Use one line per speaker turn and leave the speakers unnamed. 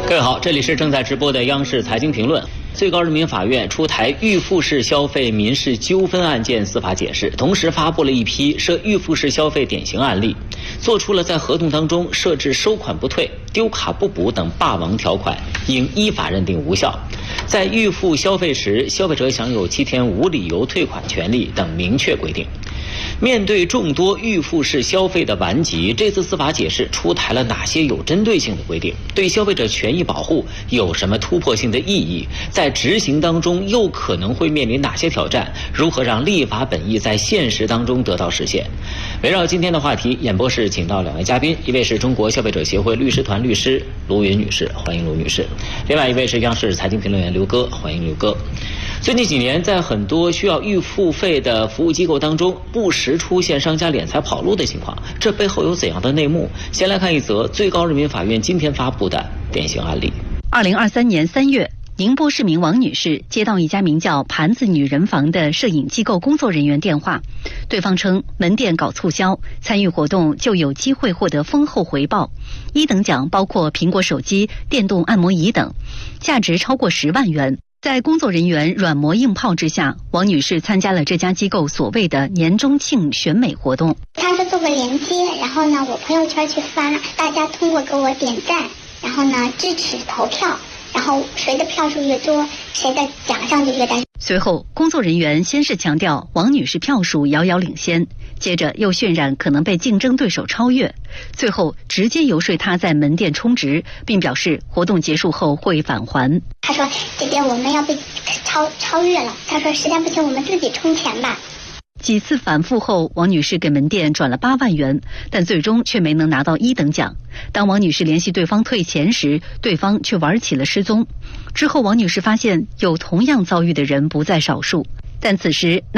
各位好，这里是正在直播的央视财经评论。最高人民法院出台预付式消费民事纠纷案件司法解释，同时发布了一批涉预付式消费典型案例，做出了在合同当中设置收款不退、丢卡不补等霸王条款，应依法认定无效。在预付消费时，消费者享有7天无理由退款权利等明确规定。面对众多预付式消费的顽疾，这次司法解释出台了哪些有针对性的规定？对消费者权益保护有什么突破性的意义？在执行当中又可能会面临哪些挑战？如何让立法本意在现实当中得到实现？围绕今天的话题，演播室请到2位嘉宾，一位是中国消费者协会律师团律师卢云女士，欢迎卢女士；另外一位是央视财经评论员刘哥，欢迎刘哥。最近几年，在很多需要预付费的服务机构当中，不时出现商家敛财跑路的情况，这背后有怎样的内幕？先来看一则最高人民法院今天发布的典型案例。
2023年3月，宁波市民王女士接到一家名叫盘子女人房的摄影机构工作人员电话，对方称门店搞促销，参与活动就有机会获得丰厚回报，1等奖包括苹果手机、电动按摩仪等，价值超过10万元。在工作人员软磨硬泡之下，王女士参加了这家机构所谓的年终庆选美活动。
他是做个连接，然后呢，我朋友圈去发，大家通过给我点赞，然后呢支持投票，然后谁的票数越多，谁的奖项就越大。
随后，工作人员先是强调王女士票数遥遥领先，接着又渲染可能被竞争对手超越，最后直接游说她在门店充值，并表示活动结束后会返还。
他说这边我们要被超越了，他说实在不行我们自己充钱吧。
几次反复后，王女士给门店转了8万元，但最终却没能拿到1等奖。当王女士联系对方退钱时，对方却玩起了失踪。之后，王女士发现有同样遭遇的人不在少数，但此时